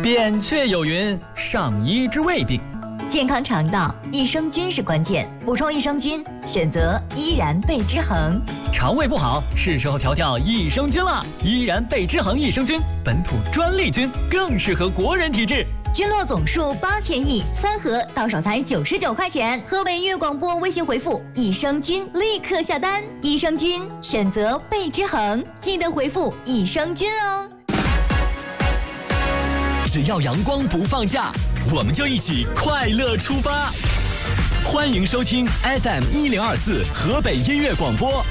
扁鹊有云：上医之未病。 健康肠道，益生菌是关键。补充益生菌，选择依然贝之恒。 肠胃不好，是时候调调益生菌了。依然贝之恒益生菌，本土专利菌，更适合国人体质。 菌落总数8000亿，3盒到手才99块钱。河北音乐广播微信回复益生菌，立刻下单。益生菌选择贝之恒，记得回复益生菌哦。 只要阳光不放假，我们就一起快乐出发。欢迎收听 FM1024河北音乐广播。